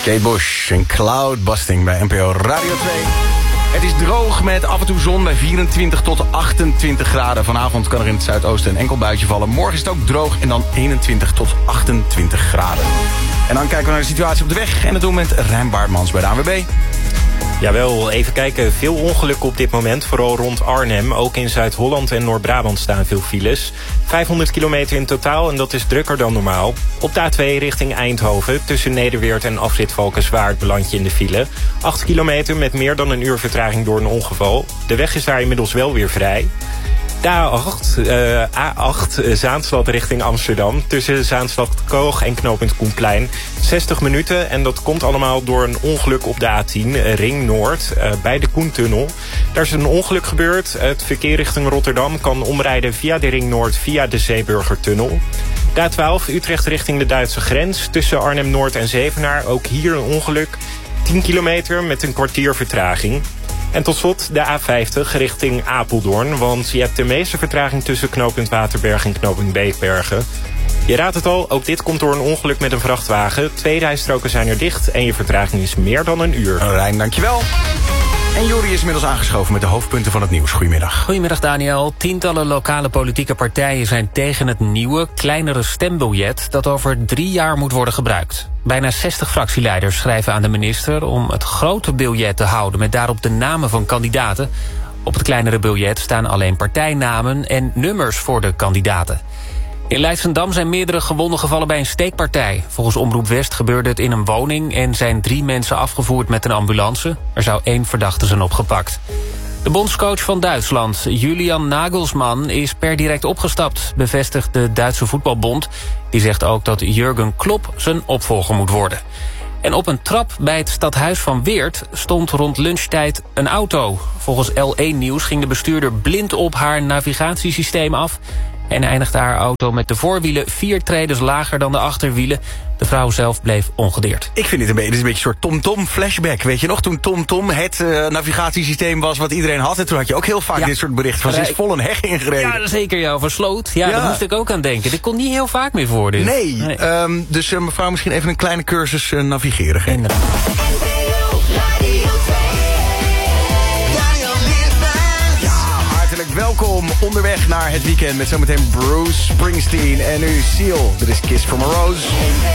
Kate Bush en Cloudbusting bij NPO Radio 2. Het is droog met af en toe zon bij 24 tot 28 graden. Vanavond kan er in het zuidoosten een enkel buitje vallen. Morgen is het ook droog en dan 21 tot 28 graden. En dan kijken we naar de situatie op de weg. En dat doen we met Rijn Baartmans bij de ANWB. Jawel, even kijken. Veel ongelukken op dit moment, vooral rond Arnhem. Ook in Zuid-Holland en Noord-Brabant staan veel files. 500 kilometer in totaal en dat is drukker dan normaal. Op de A2 richting Eindhoven, tussen Nederweert en afrit Valkenswaard beland je in de file. 8 kilometer met meer dan een uur vertraging door een ongeval. De weg is daar inmiddels wel weer vrij. De A8 Zaanstad richting Amsterdam. Tussen Zaanstad-Koog en knooppunt Koenplein. 60 minuten en dat komt allemaal door een ongeluk op de A10. Ring Noord, bij de Koentunnel. Daar is een ongeluk gebeurd. Het verkeer richting Rotterdam kan omrijden via de Ring Noord via de Zeeburgertunnel. De A12 Utrecht richting de Duitse grens. Tussen Arnhem-Noord en Zevenaar. Ook hier een ongeluk. 10 kilometer met een kwartier vertraging. En tot slot de A50 richting Apeldoorn. Want je hebt de meeste vertraging tussen knooppunt Waterberg en knooppunt Beekbergen. Je raadt het al, ook dit komt door een ongeluk met een vrachtwagen. 2 rijstroken zijn er dicht en je vertraging is meer dan een uur. Rijn, dankjewel. En Jori is inmiddels aangeschoven met de hoofdpunten van het nieuws. Goedemiddag. Goedemiddag Daniel. Tientallen lokale politieke partijen zijn tegen het nieuwe, kleinere stembiljet dat over 3 jaar moet worden gebruikt. Bijna 60 fractieleiders schrijven aan de minister om het grote biljet te houden met daarop de namen van kandidaten. Op het kleinere biljet staan alleen partijnamen en nummers voor de kandidaten. In Leidschendam zijn meerdere gewonden gevallen bij een steekpartij. Volgens Omroep West gebeurde het in een woning en zijn 3 mensen afgevoerd met een ambulance. Er zou 1 verdachte zijn opgepakt. De bondscoach van Duitsland, Julian Nagelsmann, is per direct opgestapt, bevestigt de Duitse voetbalbond. Die zegt ook dat Jurgen Klopp zijn opvolger moet worden. En op een trap bij het stadhuis van Weert stond rond lunchtijd een auto. Volgens L1 Nieuws ging de bestuurder blind op haar navigatiesysteem af en eindigde haar auto met de voorwielen 4 tredes lager dan de achterwielen. De vrouw zelf bleef ongedeerd. Ik vind dit is een beetje een soort TomTom flashback. Weet je nog, toen TomTom het navigatiesysteem was wat iedereen had. En toen had je ook heel vaak dit soort berichten van ze is vol een heg ingereden. Ja, zeker, ja, over sloot. Ja, daar moest ik ook aan denken. Dit komt niet heel vaak meer voor. Dit. Nee. Dus mevrouw misschien even een kleine cursus navigeren geven. Inderdaad. Welkom onderweg naar het weekend met zometeen Bruce Springsteen en nu Seal. Dit is Kiss from a Rose.